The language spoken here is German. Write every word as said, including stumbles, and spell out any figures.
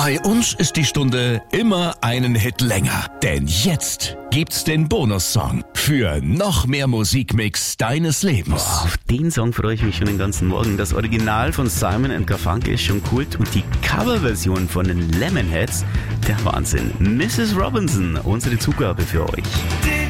Bei uns ist die Stunde immer einen Hit länger. Denn jetzt gibt's den Bonussong für noch mehr Musikmix deines Lebens. Boah, auf den Song freue ich mich schon den ganzen Morgen. Das Original von Simon and Garfunkel ist schon Kult und die Coverversion von den Lemonheads, der Wahnsinn. Missus Robinson, unsere Zugabe für euch.